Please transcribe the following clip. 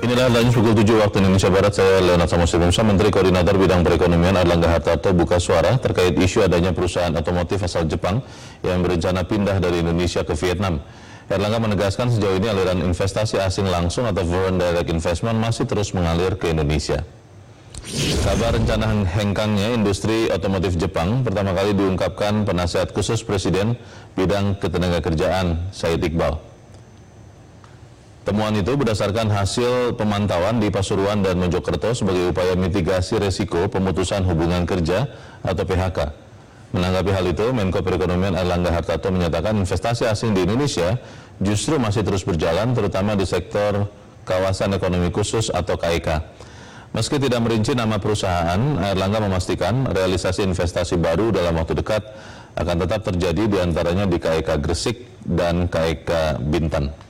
Inilah headline pukul 7 waktu Indonesia Barat. Saya Leonard Samosir-Bumsa, Menteri Koordinator Bidang Perekonomian Airlangga Hartarto buka suara terkait isu adanya perusahaan otomotif asal Jepang yang berencana pindah dari Indonesia ke Vietnam. Airlangga menegaskan sejauh ini aliran investasi asing langsung atau foreign direct investment masih terus mengalir ke Indonesia. Kabar rencana hengkangnya industri otomotif Jepang pertama kali diungkapkan penasihat khusus Presiden Bidang Ketenagakerjaan Said Iqbal. Temuan itu berdasarkan hasil pemantauan di Pasuruan dan Mojokerto sebagai upaya mitigasi resiko pemutusan hubungan kerja atau PHK. Menanggapi hal itu, Menko Perekonomian Airlangga Hartarto menyatakan investasi asing di Indonesia justru masih terus berjalan, terutama di sektor kawasan ekonomi khusus atau KEK. Meski tidak merinci nama perusahaan, Airlangga memastikan realisasi investasi baru dalam waktu dekat akan tetap terjadi, diantaranya di KEK Gresik dan KEK Bintan.